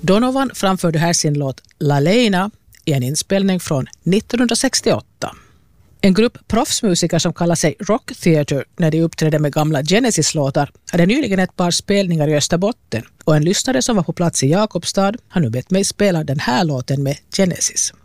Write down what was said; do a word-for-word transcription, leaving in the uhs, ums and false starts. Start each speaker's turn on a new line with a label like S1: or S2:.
S1: Donovan framförde här sin låt La Lena i en inspelning från nittonhundrasextioåtta. En grupp proffsmusiker som kallar sig Rock Theatre när de uppträdde med gamla Genesis-låtar hade nyligen ett par spelningar i Österbotten och en lyssnare som var på plats i Jakobstad har nu bett mig spela den här låten med Genesis.